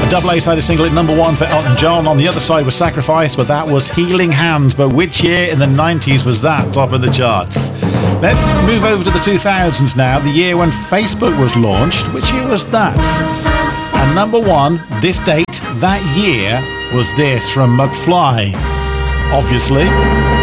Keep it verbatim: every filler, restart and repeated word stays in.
The double A-side single at number one for Elton John. On the other side was Sacrifice, but that was Healing Hands. But which year in the nineties was that top of the charts? Let's move over to the two thousands now, the year when Facebook was launched. Which year was that? And number one, this date, that year, was this from McFly. Obviously.